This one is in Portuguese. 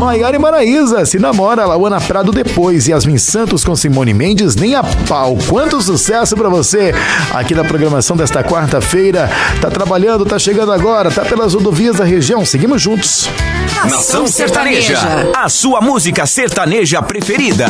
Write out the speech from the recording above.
Maiara e Maraísa, se namora, Lauana Prado depois, Yasmin Santos com Simone Mendes, nem a pau. Quanto sucesso pra você aqui na programação desta quarta-feira. Tá trabalhando, tá chegando agora, tá pelas rodovias da região. Seguimos juntos. Nação Sertaneja, a sua música sertaneja preferida.